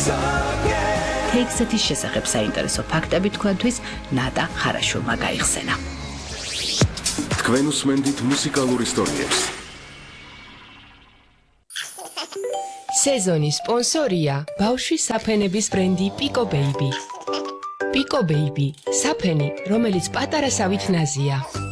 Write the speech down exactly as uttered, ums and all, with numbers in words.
თეიქსეთის შესახებ საინტერესო ფაქტები თქვენთვის ნატა ხარაშულმა გაიხსენა. თქვენ უსმენთ მუსიკალურ ისტორიებს. სეზონის სპონსორია ბავშვის საფენების ბრენდი Pico Baby. Pico Baby, საფენი, რომელიც პატარა სავით ნაზია.